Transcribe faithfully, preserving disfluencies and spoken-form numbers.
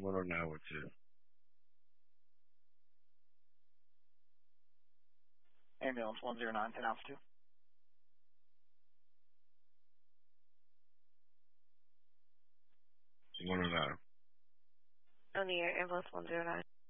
one oh nine with you. Ambulance one zero nine, ten altitude. one oh nine. On the air, ambulance one zero nine.